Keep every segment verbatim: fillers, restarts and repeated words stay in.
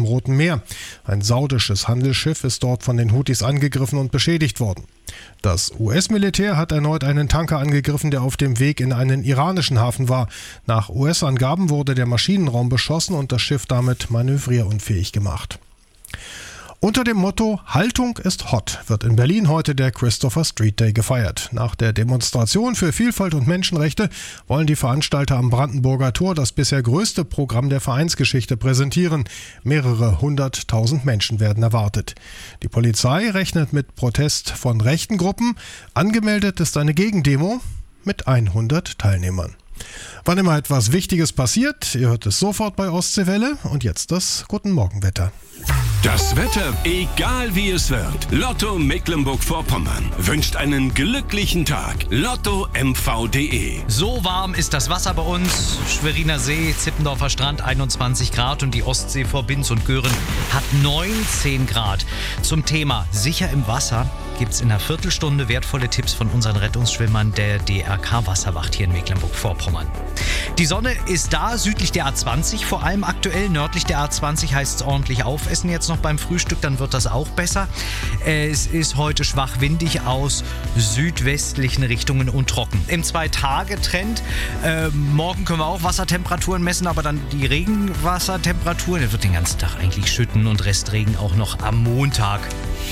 im Roten Meer. Ein saudisches Handelsschiff ist dort von den Houthis angegriffen und beschädigt worden. Das U S-Militär hat erneut einen Tanker angegriffen, der auf dem Weg in einen iranischen Hafen war. Nach U S-Angaben wurde der Maschinenraum beschossen und das Schiff damit manövrierunfähig gemacht. Unter dem Motto Haltung ist hot wird in Berlin heute der Christopher Street Day gefeiert. Nach der Demonstration für Vielfalt und Menschenrechte wollen die Veranstalter am Brandenburger Tor das bisher größte Programm der Vereinsgeschichte präsentieren. Mehrere hunderttausend Menschen werden erwartet. Die Polizei rechnet mit Protest von rechten Gruppen. Angemeldet ist eine Gegendemo mit hundert Teilnehmern. Wann immer etwas Wichtiges passiert, ihr hört es sofort bei Ostseewelle. Und jetzt das Guten Morgen-Wetter. Das Wetter, egal wie es wird. Lotto Mecklenburg-Vorpommern wünscht einen glücklichen Tag. Lotto M V punkt de. So warm ist das Wasser bei uns. Schweriner See, Zippendorfer Strand einundzwanzig Grad und die Ostsee vor Binz und Göhren hat neunzehn Grad. Zum Thema sicher im Wasser gibt es in einer Viertelstunde wertvolle Tipps von unseren Rettungsschwimmern der D R K Wasserwacht hier in Mecklenburg-Vorpommern. Die Sonne ist da, südlich der A zwanzig, vor allem aktuell nördlich der A zwanzig heißt es ordentlich aufessen jetzt noch beim Frühstück, dann wird das auch besser. Es ist heute schwach windig aus südwestlichen Richtungen und trocken. Im Zwei-Tage-Trend, äh, morgen können wir auch Wassertemperaturen messen, aber dann die Regenwassertemperaturen, das wird den ganzen Tag eigentlich schütten und Restregen auch noch am Montag.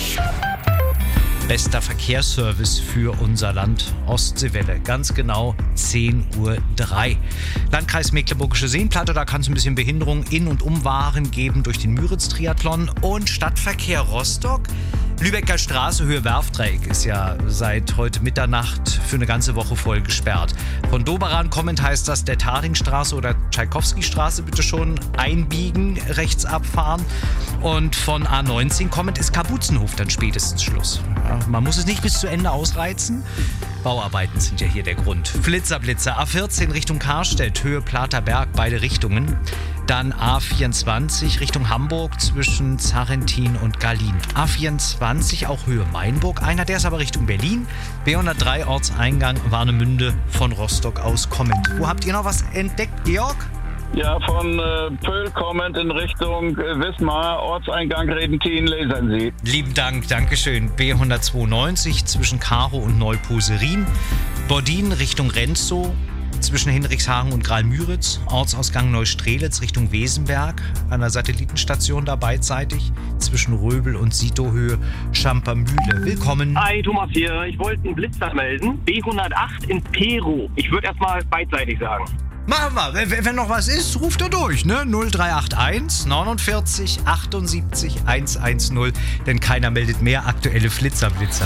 Bester Verkehrsservice für unser Land, Ostseewelle, ganz genau zehn Uhr drei. Landkreis Mecklenburgische Seenplatte, da kann es ein bisschen Behinderung in und um Waren geben durch den Müritz-Triathlon. Und Stadtverkehr Rostock, Lübecker Straße, Höhe Werftdreieck ist ja seit heute Mitternacht für eine ganze Woche voll gesperrt. Von Doberan kommend heißt das der Taringstraße oder Tschaikowski-Straße bitte schon einbiegen, rechts abfahren. Und von A neunzehn kommend ist Kapuzenhof dann spätestens Schluss. Ja, man muss es nicht bis zu Ende ausreizen. Bauarbeiten sind ja hier der Grund. Flitzerblitzer, A vierzehn Richtung Karstedt, Höhe Platerberg, beide Richtungen. Dann A vierundzwanzig Richtung Hamburg zwischen Zarrentin und Gallin. A vierundzwanzig auch Höhe Mainburg, einer, der ist aber Richtung Berlin. B hundertdrei Ortseingang Warnemünde von Rostock aus kommend. Wo habt ihr noch was entdeckt, Georg? Ja, von äh, Pöhl kommend in Richtung äh, Wismar, Ortseingang Redentin, Lesernsee. Lieben Dank, Dankeschön. B hundertzweiundneunzig zwischen Karow und Neupuserin. Bordin Richtung Renzow zwischen Hinrichshagen und Graal-Müritz. Ortsausgang Neustrelitz Richtung Wesenberg. An der Satellitenstation da beidseitig. Zwischen Röbel und Sitohöhe Schampermühle. Willkommen. Hi, Thomas hier. Ich wollte einen Blitzer melden. B hundertacht in Peru. Ich würde erstmal beidseitig sagen. Machen wir. Wenn, wenn noch was ist, ruft er durch, ne? null drei acht eins neunundvierzig achtundsiebzig hundertzehn. Denn keiner meldet mehr aktuelle Flitzerblitzer.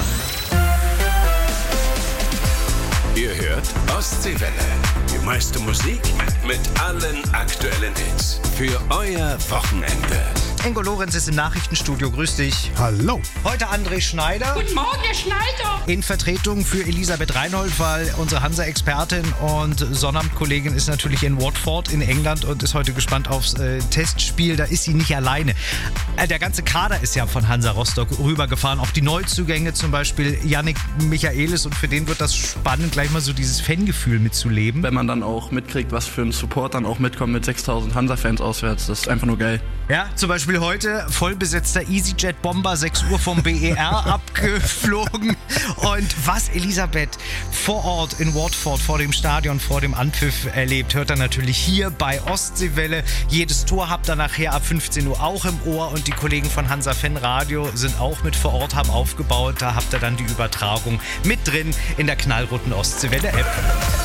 Ihr hört Ostseewelle. Die meiste Musik mit allen aktuellen Hits. Für euer Wochenende. Ingo Lorenz ist im Nachrichtenstudio. Grüß dich. Hallo. Heute André Schneider. Guten Morgen, Herr Schneider. In Vertretung für Elisabeth Reinhold, weil unsere Hansa-Expertin und Sonnabend-Kollegin ist natürlich in Watford in England und ist heute gespannt aufs äh, Testspiel. Da ist sie nicht alleine. Äh, der ganze Kader ist ja von Hansa Rostock rübergefahren. Auch die Neuzugänge, zum Beispiel Yannick Michaelis. Und für den wird das spannend, gleich mal so dieses Fangefühl mitzuleben. Wenn man dann auch mitkriegt, was für ein Support dann auch mitkommt mit sechstausend Hansa-Fans auswärts, das ist einfach nur geil. Ja, zum Beispiel heute vollbesetzter EasyJet-Bomber, sechs Uhr vom B E R abgeflogen. Und was Elisabeth vor Ort in Watford vor dem Stadion, vor dem Anpfiff erlebt, hört ihr natürlich hier bei Ostseewelle. Jedes Tor habt ihr nachher ab fünfzehn Uhr auch im Ohr und die Kollegen von Hansa Fan Radio sind auch mit vor Ort, haben aufgebaut. Da habt ihr dann die Übertragung mit drin in der knallroten Ostseewelle-App.